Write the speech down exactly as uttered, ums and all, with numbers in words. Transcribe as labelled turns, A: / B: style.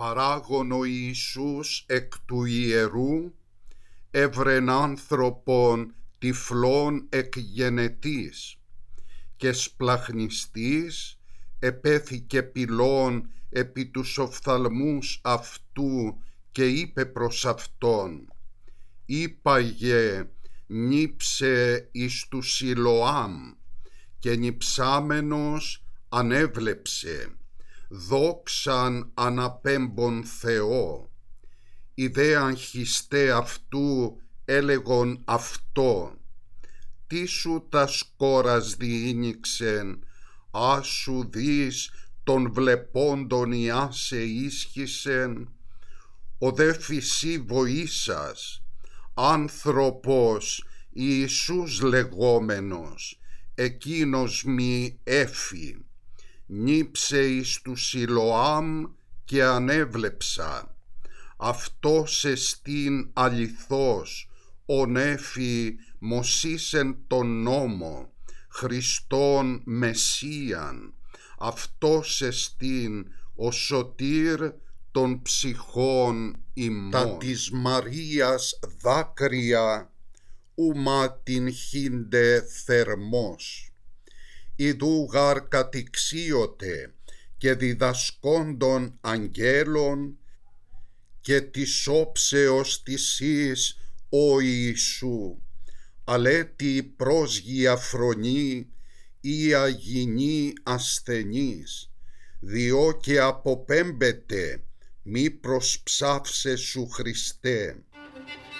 A: παράγων ο Ιησούς εκ του ιερού, έβρεν άνθρωπον τυφλών εκ γενετής, και σπλαχνιστής επέθηκε πυλών επί τους οφθαλμούς αυτού και είπε προς αυτόν: «Είπαγε, νύψε εις του Σιλοάμ», και νυψάμενος ανέβλεψε, δόξαν αναπέμπον Θεό. Οι δε αγχιστέ αυτού έλεγον αυτό: «Τι σου τα σκόρας διήνυξεν, άσου δεις τον βλεπόντον ιάσε ίσχυσεν». Ο δε φυσί βοήσας, άνθρωπος Ιησούς λεγόμενος, εκείνος μη έφη, νύψε εις του Σιλοάμ και ανέβλεψα. Αυτός εστίν αληθώς ον έφη μωσίσεν τον νόμο, Χριστόν Μεσσίαν. Αυτός εστίν ο σωτήρ των ψυχών ημών. Τα της Μαρίας δάκρυα ούμα την χύνde θερμός, ιδού γαρ κατηξίωτε και διδασκόντων αγγέλων, και της όψεως της εις ο Ιησού, αλέτη πρόσγεια φρονή ή αγινή ασθενής, διό και αποπέμπεται μη προσψάψε σου Χριστέ.